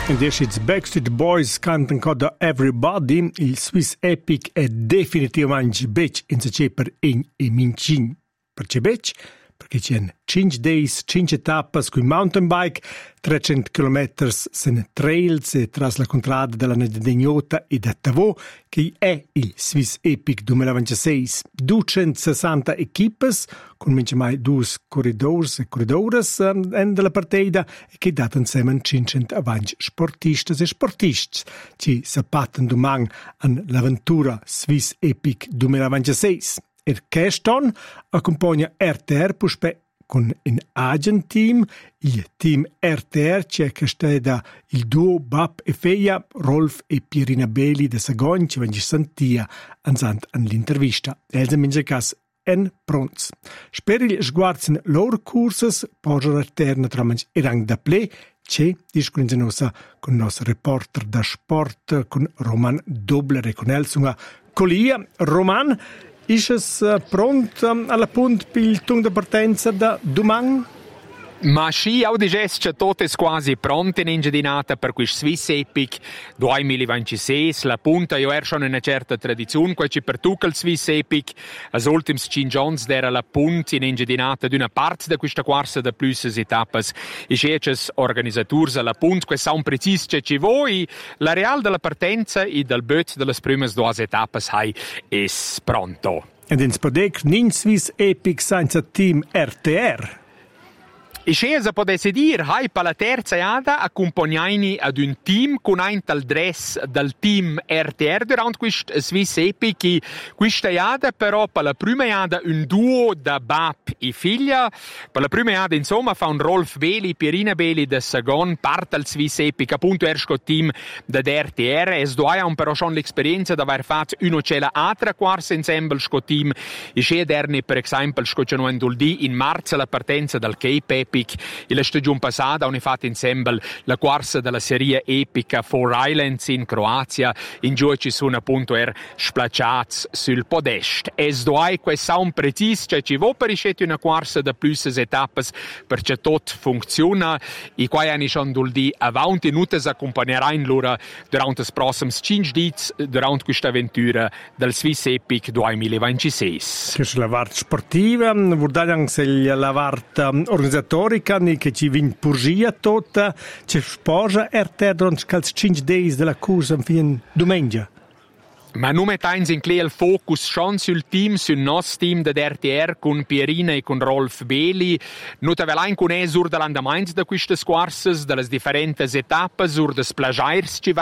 Invece i Backstreet Boys cantano ancora Everybody, il Swiss Epic è definitivamente bec in se per in e mincin. Perché bec? Perché c'è 5 days, 5 tappe con mountain bike, 300 km sen trails e tras la contrada della Nedegnota e da Tavò, che è il Swiss Epic 2026. 260 equipes, con mince mai 2 corridors e corridoras della partita e che data insieme 500 avanti sportistas e sportists. Ci sappaten domani all'avventura Swiss Epic 2026. E Keston accompagna RTR puspe con un agent team, il team RTR c'è che steda il duo Bab e Feia, Rolf e Pierina Beli de Sagon, ci vengi sentia ansant all'intervista. Elsa Mingekas en pronts. Speri sguardzen loro curses, posa RTR naturalmente e rang da play, c'è discurrenza con il nostro reporter da sport, con Roman Dobler e con Elsunga Colia. Roman, ist es pronto alla punta per il turno di partenza da domani? Ma sì, auch dices che tutto è quasi pronto in ingedinata per questo Swiss Epic 2026. La punta io er schon una certa tradizione, qua ci per tutto il Swiss Epic. Als ultims 5 anni era la punta in ingedinata di una parte di questa corsa da plus etappes. I sceces organizzators alla punta, che sono precisi che ci vuoi. La real della partenza e del bot delle prime 2 etappes è pronto. Ed in spodec nin Swiss Epic senza team RTR. E scesa potesse dire, per la terza iada accompagnani ad un team con un tal dress del team RTR durante questo Swiss Epic. Questa iada però per la prima iada un duo da Bab e figlia. Per la prima iada insomma fa un Rolf Beli, Pierina Beli da Sagon, parte al Swiss Epic, appunto ersco team da RTR. Es due hanno però schon l'esperienza di aver fatto una cella altra corsa insieme sco team. E scesa derni per esempio sco Cianuendoldi in marzo la partenza dal Cape Epic. E la stagione passata hanno fatto insieme la corsa della serie epica Four Islands in Croazia. In giù ci sono appunto splacciati sul podest. Es due che sono precisi, cioè ci vuole per ricevere una corsa da plus etappe perché tutto funziona. E qua hanno schon di avanti nutte accompagneranno loro durante i prossimi 5 giorni durante questa avventura del Swiss Epic 2026. Che è la parte sportiva, vorrei anche la parte organizzatoria che ci vin purgia tutta, ci sposa RTR durante i 5 giorni della corsa in domenica. Ma non mettiamo in il focus schon sul team, sul nostro team da RTR con Pierina e con Rolf Beli. Noi avevamo con esur dell'andamento di queste corse, delle differenti etappe, sur des plagiars ci